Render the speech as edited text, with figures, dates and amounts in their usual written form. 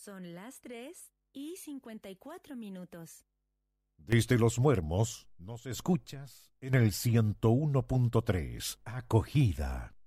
Son las 3:54. Desde Los Muermos nos escuchas en el 101.3. Acogida.